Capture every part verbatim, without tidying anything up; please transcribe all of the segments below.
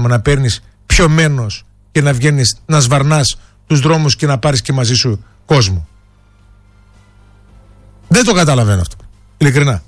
δικαίωμα να παίρνεις πιωμένος και να βγαίνεις να σβαρνάς τους δρόμους και να πάρεις και μαζί σου κόσμο. Δεν το καταλαβαίνω αυτό. Ειλικρινά.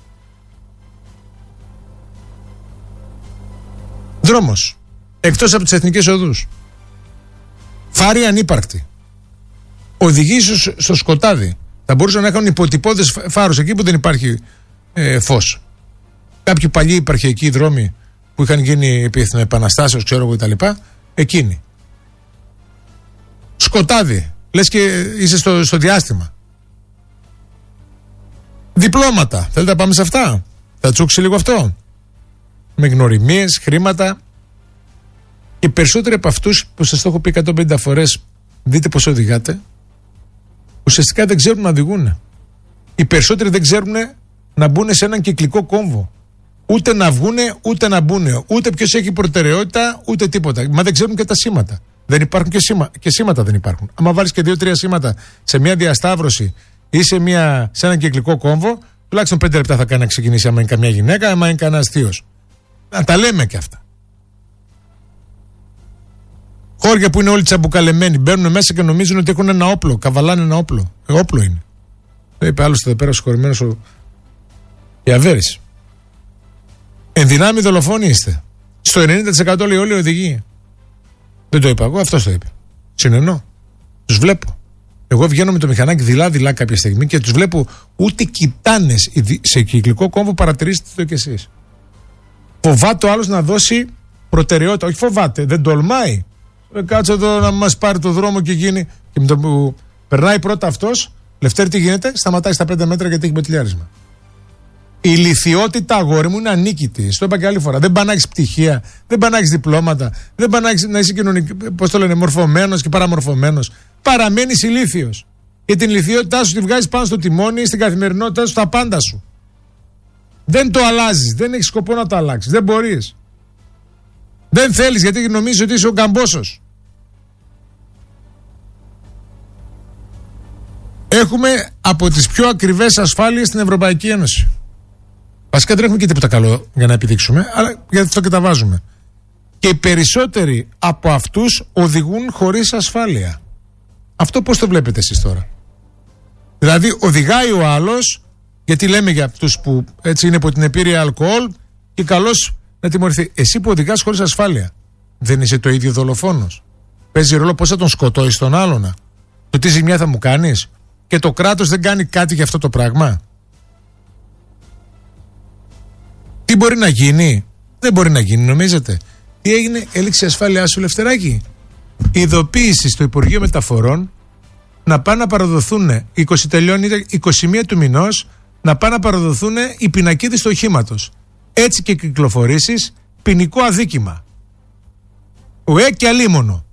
Δρόμος. Εκτός από τις εθνικές οδούς. Φάρη ανύπαρκτη. Οδηγήσεις στο σκοτάδι. Θα μπορούσαν να έχουν υποτυπώδες φάρους εκεί που δεν υπάρχει ε, φως. Κάποιοι παλιοί υπαρχιακοί δρόμοι που είχαν γίνει επί εθνοεπαναστάσεως, ξέρω εγώ κτλ. Εκείνοι. Σκοτάδι. Λες και είσαι στο, στο διάστημα. Διπλώματα. Θέλετε να πάμε σε αυτά? Θα τσούξει λίγο αυτό. Με γνωριμίες, χρήματα. Και περισσότεροι από αυτούς που σας το έχω πει εκατόν πενήντα φορές, δείτε πως οδηγάτε, ουσιαστικά δεν ξέρουν να οδηγούν. Οι περισσότεροι δεν ξέρουν να μπουν σε έναν κυκλικό κόμβο. Ούτε να βγούνε, ούτε να μπουν. Ούτε ποιος έχει προτεραιότητα, ούτε τίποτα. Μα δεν ξέρουν και τα σήματα. Δεν υπάρχουν και, σήμα, και σήματα δεν υπάρχουν. Άμα βάλεις και δύο-τρία σήματα σε μια διασταύρωση ή σε, μια, σε έναν κυκλικό κόμβο, τουλάχιστον πέντε λεπτά θα κάνει να ξεκινήσει. Άμα είναι καμιά γυναίκα, άμα είναι κανένα αστείος. Να τα λέμε και αυτά. Χώρια που είναι όλοι τσαμπουκαλεμένοι, μπαίνουν μέσα και νομίζουν ότι έχουν ένα όπλο. Καβαλάνε ένα όπλο. Ε, όπλο είναι. Το είπε άλλωστε εδώ πέρα συγχωρημένος ο Ιαβέρης. Εν δυνάμει δολοφόνοι είστε. Στο ενενήντα τοις εκατό λέει όλοι οι οδηγοί. Δεν το είπα εγώ, αυτός το είπε. Συνενώ. Τους βλέπω. Εγώ βγαίνω με το μηχανάκι δειλά-δειλά κάποια στιγμή και τους βλέπω ούτε κοιτάνε σε κυκλικό κόμβο, παρατηρήστε το κι εσείς. Φοβάται ο άλλος να δώσει προτεραιότητα. Όχι φοβάται, δεν τολμάει. Ε, κάτσε εδώ να μας πάρει το δρόμο και γίνει. Και με το που περνάει πρώτα αυτός, Λευτέρη τι γίνεται, σταματάει στα πέντε μέτρα γιατί έχει μποτιλιάρισμα. Η ηλιθιότητα, αγόρι μου, είναι ανίκητη. Στο είπα και άλλη φορά. Δεν πάνε να έχεις πτυχία, δεν πάνε να έχεις διπλώματα, δεν πάνε να είσαι κοινωνικ... πώς το λένε, μορφωμένος και παραμορφωμένος. Παραμένεις ηλίθιος. Και την ηλιθιότητά σου τη βγάζεις πάνω στο τιμόνι, στην καθημερινότητά σου, στα πάντα σου. Δεν το αλλάζεις, δεν έχεις σκοπό να το αλλάξεις. Δεν μπορείς. Δεν θέλεις γιατί νομίζεις ότι είσαι ο Γκαμπόσος. Έχουμε από τις πιο ακριβές ασφάλειες στην Ευρωπαϊκή Ένωση. Βασικά δεν έχουμε και τίποτα καλό για να επιδείξουμε, αλλά για αυτό και τα βάζουμε. Και οι περισσότεροι από αυτούς οδηγούν χωρίς ασφάλεια. Αυτό πώς το βλέπετε εσείς τώρα? Δηλαδή οδηγάει ο άλλος, γιατί λέμε για αυτούς που έτσι είναι υπό την επίρρεια αλκοόλ και καλώς να τιμωρηθεί. Εσύ που οδηγάς χωρίς ασφάλεια, δεν είσαι το ίδιο δολοφόνος? Παίζει ρόλο πώς θα τον σκοτώσεις τον άλλον? Το τι ζημιά θα μου κάνεις? Και το κράτος δεν κάνει κάτι για αυτό το πράγμα? Τι μπορεί να γίνει? Δεν μπορεί να γίνει, νομίζετε? Τι έγινε? Έληξε η ασφάλειά σου, Λευτεράκη. Η ειδοποίηση στο Υπουργείο Μεταφορών να πάνε να παραδοθούν είκοσι τελειώνει, είκοσι μία του μηνός, να πάνε να παραδοθούν οι πινακίδες του οχήματος. Έτσι και κυκλοφορήσεις, ποινικό αδίκημα. Ουέ και αλίμονο.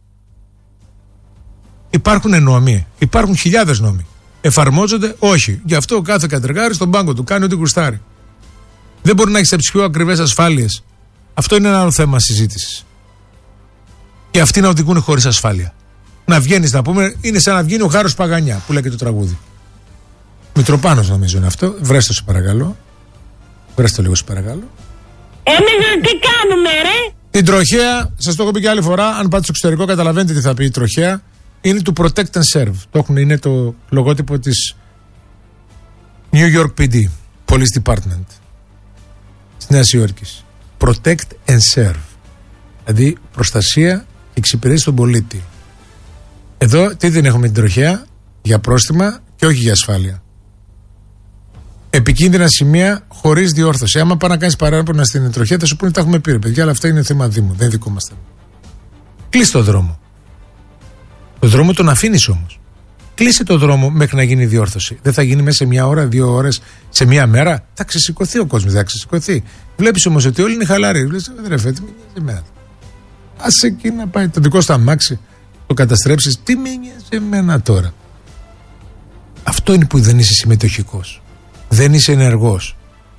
Υπάρχουν νόμοι, υπάρχουν χιλιάδες νόμοι. Εφαρμόζονται? Όχι. Γι' αυτό ο κάθε κατεργάρης στον πάγκο του κάνει ό,τι γουστάρει. Δεν μπορεί να έχει τις πιο ακριβές ασφάλειες. Αυτό είναι ένα άλλο θέμα συζήτησης. Και αυτοί να οδηγούν χωρίς ασφάλεια. Να βγαίνεις, να πούμε, είναι σαν να βγαίνει ο Χάρος Παγανιά που λέει και το τραγούδι. Μητροπάνος νομίζω είναι αυτό. Βρες το σε παρακαλώ. Βρες το λίγο σε παρακαλώ. Εμείς τι κάνουμε, ρε? Την τροχέα, σας το έχω πει και άλλη φορά. Αν πάτε στο εξωτερικό, καταλαβαίνετε τι θα πει η τροχέα. Είναι του Protect and Serve. Το έχουν, είναι το λογότυπο της New York πι ντι, Police Department της Νέας Υόρκης. Protect and Serve. Δηλαδή προστασία και εξυπηρέτηση στον πολίτη. Εδώ τι δεν έχουμε την τροχέα? Για πρόστιμα και όχι για ασφάλεια. Επικίνδυνα σημεία χωρίς διόρθωση. Άμα πάει να κάνεις παράπονα στην τροχέα, θα σου πούνε τα έχουμε πει, παιδιά, αλλά αυτά είναι θέμα Δήμου, δεν είναι δικό μας θέμα. Κλείς το δρόμο. Το δρόμο τον αφήνεις όμως. Κλείσε το δρόμο μέχρι να γίνει η διόρθωση. Δεν θα γίνει μέσα σε μια ώρα, δύο ώρες, σε μια μέρα. Θα ξεσηκωθεί ο κόσμος, θα ξεσηκωθεί. Βλέπεις όμως ότι όλοι είναι χαλαροί. Βλέπεις, ρε φέτη, μην νοιάζει εμένα. Άσε εκεί να πάει το δικό σου αμάξι, το καταστρέψεις. Τι με νοιάζει εμένα τώρα? Αυτό είναι που δεν είσαι συμμετοχικός. Δεν είσαι ενεργός.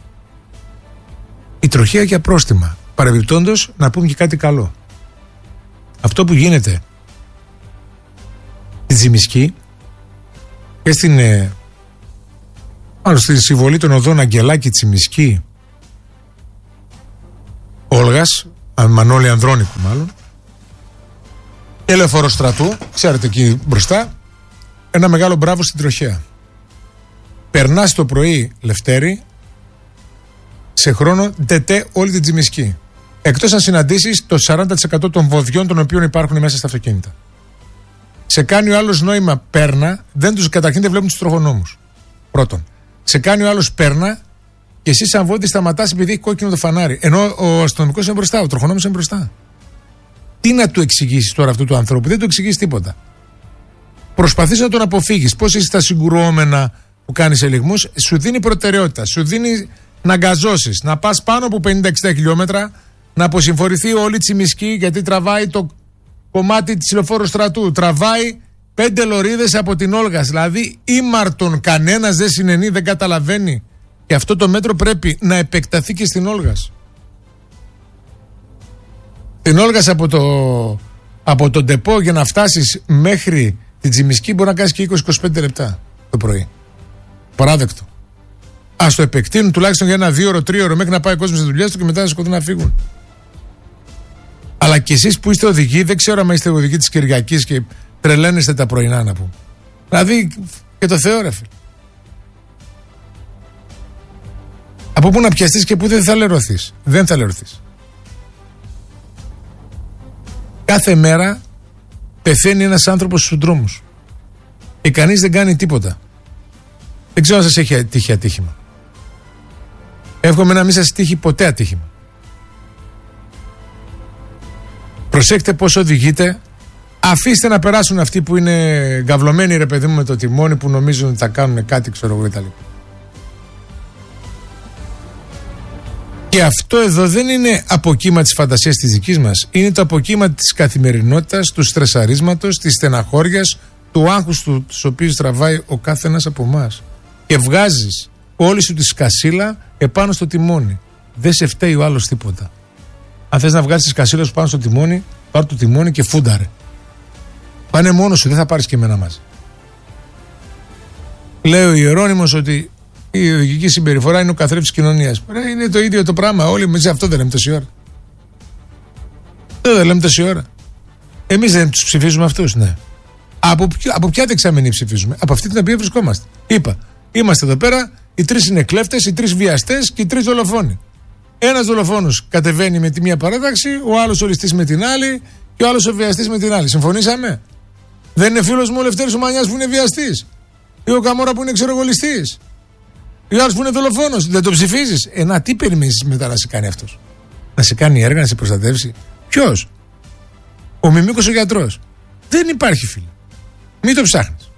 Η τροχέα για πρόστιμα. Παρεμπιπτόντως, να πούμε και κάτι καλό. Αυτό που γίνεται στη Τζιμισκή και στην ε, μάλλον στη συμβολή των οδών Αγγελάκη, Τσιμισκή, Όλγας, Μανώλη Ανδρώνικου μάλλον, και Λεωφοροστρατού, ξέρετε εκεί μπροστά, ένα μεγάλο μπράβο στην τροχέα. Περνάς το πρωί, Λευτέρη, σε χρόνο ντετέ όλη την Τσιμισκή. Εκτός αν συναντήσεις το σαράντα τοις εκατό των βοδιών των οποίων υπάρχουν μέσα στα αυτοκίνητα. Σε κάνει ο άλλος νόημα πέρνα, δεν τους, καταρχήν δεν βλέπουν τους τροχονόμους. Πρώτον. Σε κάνει ο άλλος πέρνα και εσύ σαν βόδι σταματάς επειδή έχει κόκκινο το φανάρι. Ενώ ο αστυνομικός είναι μπροστά, ο τροχονόμος είναι μπροστά. Τι να του εξηγήσεις τώρα αυτού του ανθρώπου, δεν του εξηγείς τίποτα. Προσπαθείς να τον αποφύγεις. Πώς είσαι στα συγκρουόμενα που κάνεις ελιγμούς, σου δίνει προτεραιότητα, σου δίνει να γκαζώσεις, να πας πάνω από πενήντα εξήντα χιλιόμετρα, να αποσυμφορηθεί όλη η Τσιμισκή γιατί τραβάει το κομμάτι της Λεωφόρου-Στρατού. Τραβάει πέντε λωρίδες από την Όλγας. Δηλαδή ήμαρτον κανένας δεν συνενεί, δεν καταλαβαίνει. Και αυτό το μέτρο πρέπει να επεκταθεί και στην Όλγας. Την Όλγας από το, από το ντεπό για να φτάσεις μέχρι την Τσιμισκή μπορεί να κάνεις και είκοσι με είκοσι πέντε λεπτά το πρωί. Παράδεκτο. Ας το επεκτείνουν τουλάχιστον για ένα δύο ώρο, τρία ώρο μέχρι να πάει ο κόσμος στις δουλειές του και μετά να σκοτούν να φύγουν. Αλλά κι εσείς που είστε οδηγοί, δεν ξέρω αν είστε οδηγοί της Κυριακής και τρελαίνεστε τα πρωινά να πούμε. Δηλαδή και το Θεό ρε φίλε. Από πού να πιαστείς και πού δεν θα λερωθείς. Δεν θα λερωθείς. Κάθε μέρα πεθαίνει ένας άνθρωπος στους δρόμους. Και κανείς δεν κάνει τίποτα. Δεν ξέρω αν σας έχει τύχει ατύχημα. Εύχομαι να μην σας τύχει ποτέ ατύχημα. Προσέξτε πώς οδηγείτε. Αφήστε να περάσουν αυτοί που είναι γκαυλωμένοι ρε παιδί μου με το τιμόνι που νομίζουν ότι θα κάνουν κάτι, ξέρω εγώ κτλ. Και αυτό εδώ δεν είναι αποκύμα της φαντασίας της δικής μας. Είναι το αποκύμα της καθημερινότητας, του στρεσαρίσματος, της στεναχώριας, του άγχους του, τους οποίους τραβάει ο κάθε ένας από εμάς. Και βγάζεις όλη σου τη σκασίλα επάνω στο τιμόνι. Δεν σε φταίει ο άλλος τίποτα. Αν θες να βγάλεις τη σκασίλα σου πάνω στο τιμόνι, πάρ' το τιμόνι και φούνταρε. Πάνε μόνος σου, δεν θα πάρεις και εμένα μαζί. Λέει ο Ιερώνυμος ότι η οδηγική συμπεριφορά είναι ο καθρέφτης κοινωνίας. Είναι το ίδιο το πράγμα. Όλοι εμείς αυτό δεν λέμε τόση ώρα. Δεν λέμε τόση ώρα. Εμείς δεν τους ψηφίζουμε αυτούς, ναι. Από, ποιο, από ποια δεξαμενή ψηφίζουμε? Από αυτή την οποία βρισκόμαστε. Είπα, είμαστε εδώ πέρα, οι τρεις είναι κλέφτες, οι τρεις βιαστές και οι τρεις δολοφόνοι. Ένας δολοφόνος κατεβαίνει με τη μία παράταξη, ο άλλος ο ληστής με την άλλη και ο άλλος ο βιαστής με την άλλη. Συμφωνήσαμε? Δεν είναι φίλος μου ο Λευτέρης ο Μανιάς που είναι βιαστής, ή ο Καμόρα που είναι ξερογολιστής, ή ο άλλος που είναι δολοφόνος? Δεν το ψηφίζεις? Ε, να, τι περιμένεις μετά να σε κάνει αυτός? Να σε κάνει έργα, να σε προστατεύσει? Ποιος? Ο Μιμίκος ο γιατρός? Δεν υπάρχει, φίλε. Μην το ψάχνεις.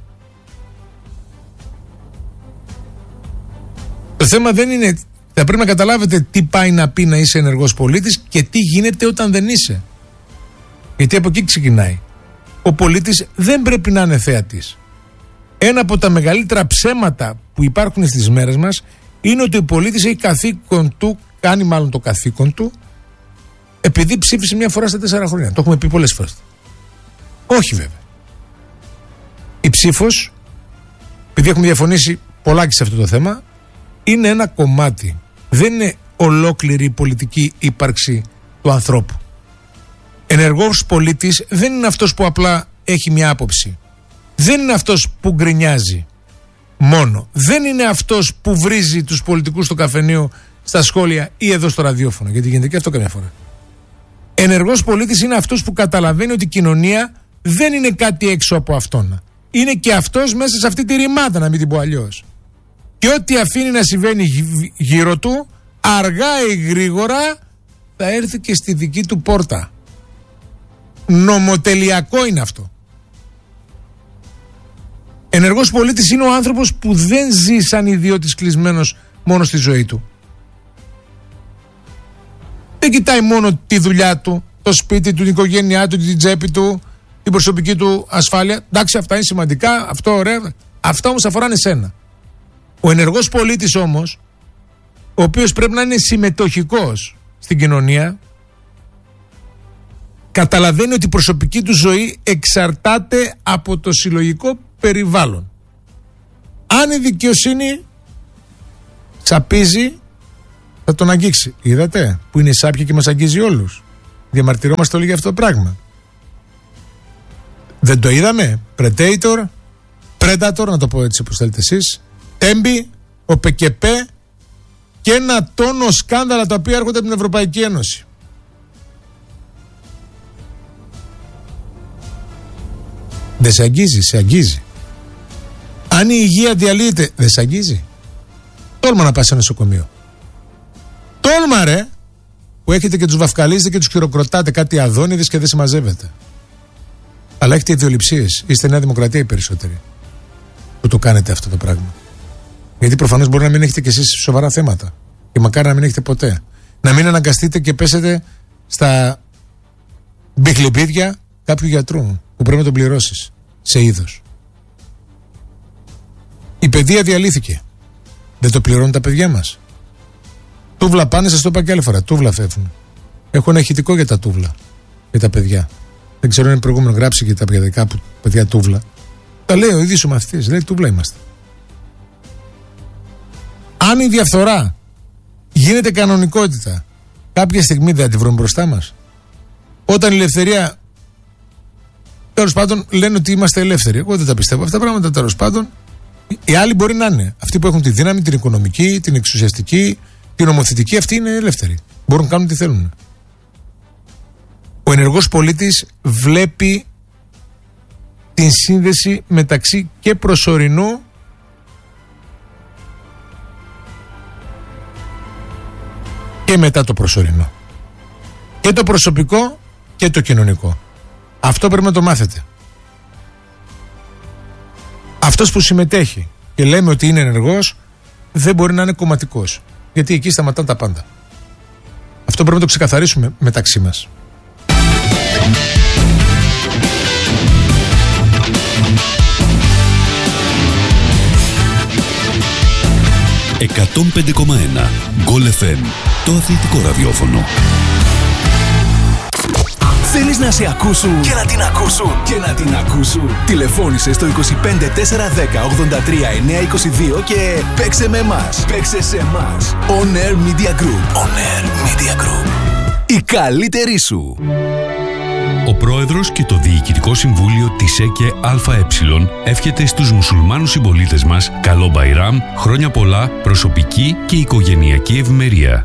Το θέμα δεν είναι. Θα πρέπει να καταλάβετε τι πάει να πει να είσαι ενεργός πολίτης και τι γίνεται όταν δεν είσαι. Γιατί από εκεί ξεκινάει. Ο πολίτης δεν πρέπει να είναι θεατής. Ένα από τα μεγαλύτερα ψέματα που υπάρχουν στις μέρες μας είναι ότι ο πολίτης έχει καθήκον του, κάνει μάλλον το καθήκον του, επειδή ψήφισε μια φορά στα τέσσερα χρόνια. Το έχουμε πει πολλές φορές. Όχι βέβαια. Η ψήφος, επειδή έχουμε διαφωνήσει πολλάκι σε αυτό το θέμα, είναι ένα κομμάτι. Δεν είναι ολόκληρη η πολιτική ύπαρξη του ανθρώπου. Ενεργός πολίτης δεν είναι αυτός που απλά έχει μια άποψη. Δεν είναι αυτός που γκρινιάζει μόνο. Δεν είναι αυτός που βρίζει τους πολιτικούς στο καφενείο, στα σχόλια ή εδώ στο ραδιόφωνο. Γιατί γίνεται και αυτό καμιά φορά. Ενεργός πολίτης είναι αυτός που καταλαβαίνει ότι η κοινωνία δεν είναι κάτι έξω από αυτόν. Είναι και αυτός μέσα σε αυτή τη ρημάδα, να μην την πω αλλιώς. Και ό,τι αφήνει να συμβαίνει γύρω του, αργά ή γρήγορα θα έρθει και στη δική του πόρτα. Νομοτελειακό είναι αυτό. Ενεργός πολίτης είναι ο άνθρωπος που δεν ζει σαν ιδιώτης κλεισμένος μόνο στη ζωή του. Δεν κοιτάει μόνο τη δουλειά του, το σπίτι του, την οικογένειά του, την τσέπη του, την προσωπική του ασφάλεια. Εντάξει, αυτά είναι σημαντικά, αυτό ωραία. Αυτά όμως αφοράνε εσένα. Ο ενεργός πολίτης όμως, ο οποίος πρέπει να είναι συμμετοχικός στην κοινωνία, καταλαβαίνει ότι η προσωπική του ζωή εξαρτάται από το συλλογικό περιβάλλον. Αν η δικαιοσύνη σαπίζει, Θα τον αγγίξει. Είδατε που είναι σάπια και μας αγγίζει όλους. Διαμαρτυρόμαστε όλοι για αυτό το πράγμα. Δεν το είδαμε. Predator, Predator, να το πω έτσι όπως θέλετε εσείς. Τέμπι, ο ΠΚΠ και ένα τόνο σκάνδαλα τα οποία έρχονται από την Ευρωπαϊκή Ένωση. Δεν σε αγγίζει, σε αγγίζει. Αν η υγεία διαλύεται, δεν σε αγγίζει. Τόλμα να πας σε νοσοκομείο. Τόλμα ρε, που έχετε και τους βαφκαλίζετε και τους χειροκροτάτε κάτι αδόνιδες και δεν συμμαζεύετε. Αλλά έχετε ιδεολειψίες. Είστε Νέα Δημοκρατία οι περισσότεροι που το κάνετε αυτό το πράγμα. Γιατί προφανώς μπορεί να μην έχετε κι εσείς σοβαρά θέματα. Και μακάρι να μην έχετε ποτέ. Να μην αναγκαστείτε και πέσετε στα μπιχλιμπίδια κάποιου γιατρού που πρέπει να τον πληρώσεις σε είδος. Η παιδεία διαλύθηκε. Δεν το πληρώνουν τα παιδιά μας. Τούβλα πάνε, σας το είπα και άλλη φορά. Τούβλα φεύγουν. Έχω ένα ηχητικό για τα τούβλα. Για τα παιδιά. Δεν ξέρω αν είναι προηγούμενο γράψει και τα παιδικά που παιδιά τούβλα. Τα λέει ο ίδιος ο μαθητής. Λέει τούβλα είμαστε. Αν η διαφθορά γίνεται κανονικότητα, κάποια στιγμή δεν τη βρούμε μπροστά μας. Όταν η ελευθερία. Τέλος πάντων λένε ότι είμαστε ελεύθεροι. Εγώ δεν τα πιστεύω. Αυτά τα πράγματα τέλος πάντων. Οι άλλοι μπορεί να είναι. Αυτοί που έχουν τη δύναμη, την οικονομική, την εξουσιαστική, την νομοθετική, αυτοί είναι ελεύθεροι. Μπορούν να κάνουν τι θέλουν. Ο ενεργός πολίτης βλέπει την σύνδεση μεταξύ και προσωρινού και μετά το προσωρινό. Και το προσωπικό και το κοινωνικό. Αυτό πρέπει να το μάθετε. Αυτός που συμμετέχει και λέμε ότι είναι ενεργός δεν μπορεί να είναι κομματικός. Γιατί εκεί σταματάνε τα πάντα. Αυτό πρέπει να το ξεκαθαρίσουμε μεταξύ μας. εκατόν πέντε κόμμα ένα Γκολ εφ εμ, το αθλητικό ραδιόφωνο. Θέλεις να σε ακούσουν και να την ακούσουν και να την ακούσουν. Τηλεφώνησε στο είκοσι πέντε τετρακόσια δέκα ογδόντα τρία εννιακόσια είκοσι δύο και παίξε με εμάς. Παίξε σε εμάς. On Air Media Group. On Air Media Group. Η καλύτερη σου. Ο πρόεδρος και το Διοικητικό Συμβούλιο της ΕΚΕ ΑΕ εύχεται στους μουσουλμάνους συμπολίτες μας καλό Μπαϊράμ, χρόνια πολλά, προσωπική και οικογενειακή ευημερία.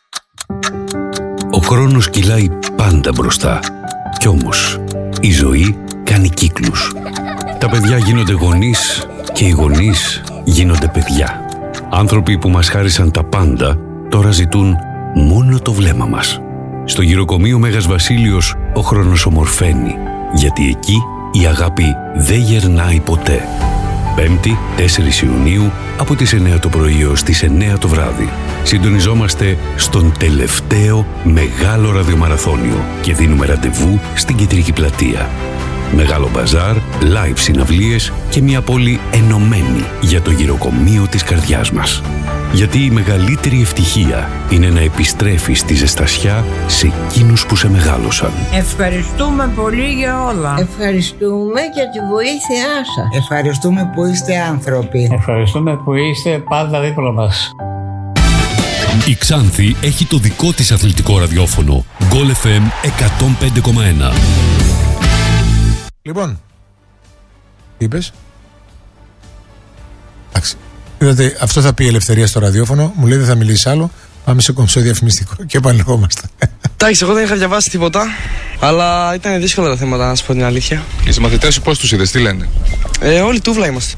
Ο χρόνος κυλάει πάντα μπροστά. Κι όμως η ζωή κάνει κύκλους. Τα παιδιά γίνονται γονείς και οι γονείς γίνονται παιδιά. Άνθρωποι που μας χάρισαν τα πάντα τώρα ζητούν μόνο το βλέμμα μας. Στο γυροκομείο Μέγας Βασίλειος ο χρόνος ομορφαίνει, γιατί εκεί η αγάπη δεν γερνάει ποτέ. Πέμπτη, τέσσερις Ιουνίου, από τις εννέα το πρωί ως τις εννέα το βράδυ. Συντονιζόμαστε στον τελευταίο μεγάλο ραδιομαραθώνιο και δίνουμε ραντεβού στην Κεντρική Πλατεία. Μεγάλο μπαζάρ, live συναυλίες και μια πόλη ενωμένη για το γυροκομείο της καρδιάς μας. Γιατί η μεγαλύτερη ευτυχία είναι να επιστρέφεις στη ζεστασιά σε εκείνους που σε μεγάλωσαν. Ευχαριστούμε πολύ για όλα. Ευχαριστούμε για τη βοήθειά σας. Ευχαριστούμε που είστε άνθρωποι. Ευχαριστούμε που είστε πάντα δίπλα μας. Η Ξάνθη έχει το δικό της αθλητικό ραδιόφωνο. Γκολ εφ εμ εκατόν πέντε κόμμα ένα. Λοιπόν, τι είπες? Εντάξει. Είδατε, αυτό θα πει η Ελευθερία στο ραδιόφωνο. Μου λέει δεν θα μιλήσει άλλο. Πάμε σε κομψό διαφημιστικό και επανερχόμαστε. Εντάξει, εγώ δεν είχα διαβάσει τίποτα. Αλλά ήταν δύσκολα τα θέματα, να σου πω την αλήθεια. Οι συμμαθητές σου πώς τους είδες, τι λένε? Ε, όλοι τούβλα είμαστε.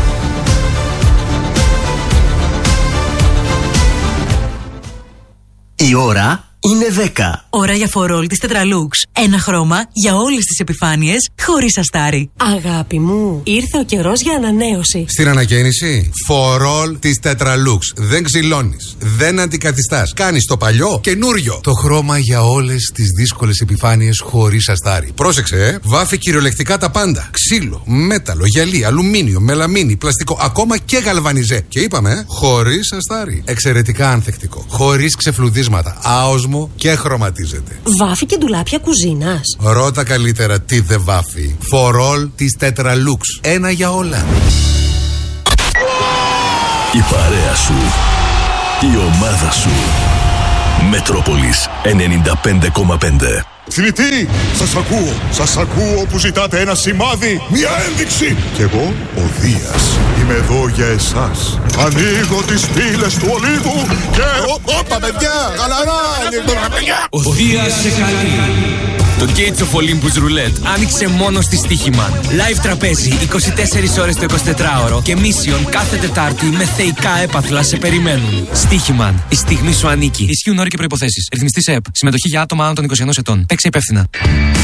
Η ώρα είναι δέκα. Ώρα για φορόλ της Τετραλούξ. Ένα χρώμα για όλες τις επιφάνειες, χωρίς αστάρι. Αγάπη μου, ήρθε ο καιρός για ανανέωση. Στην ανακαίνιση, φορόλ της Τετραλούξ. Δεν ξυλώνεις, δεν αντικαθιστάς. Κάνεις το παλιό καινούριο. Το χρώμα για όλες τις δύσκολες επιφάνειες, χωρίς αστάρι. Πρόσεξε, ε. Βάφει κυριολεκτικά τα πάντα. Ξύλο, μέταλλο, γυαλί, αλουμίνιο, μελαμίνι, πλαστικό, ακόμα και γαλβανιζέ. Και είπαμε, ε, χωρίς αστάρι. Εξαιρετικά ανθεκτικό. Χωρίς ξεφλουδίσματα. Άοσμο και χρωματίζεται. Βάφει και ντουλάπια κουζίνας. Ρώτα καλύτερα τι δεν βάφει. Φορόλ της Τετραλούξ. Ένα για όλα. Η παρέα σου. Η ομάδα σου. Μετρόπολης ενενήντα πέντε κόμμα πέντε. Θνητή, σας ακούω, σας ακούω που ζητάτε ένα σημάδι, μια ένδειξη. Κι εγώ, ο Δίας, είμαι εδώ για εσάς. Ανοίγω τις πύλες του Ολύβου και... Όπα παιδιά, γαλαρά! Ο Δίας σε καλεί. Το Gates of Olympus Roulette άνοιξε μόνο στη Στοίχημαν. Live τραπέζι είκοσι τέσσερις ώρες το εικοσιτετράωρο και Mission κάθε Τετάρτη με θεϊκά έπαθλα σε περιμένουν. Στοίχημαν, η στιγμή σου ανήκει. Ισχύουν όροι και προϋποθέσεις. Ρυθμιστής ΕΠ. Συμμετοχή για άτομα άνω των είκοσι ενός ετών. Παίξε υπεύθυνα.